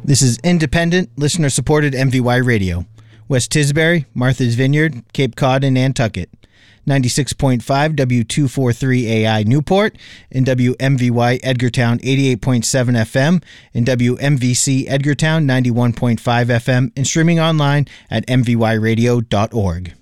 This is independent, listener-supported MVY Radio. West Tisbury, Martha's Vineyard, Cape Cod, and Nantucket. 96.5 W243AI Newport, and WMVY Edgartown 88.7 FM, and WMVC Edgartown 91.5 FM, and streaming online at mvyradio.org.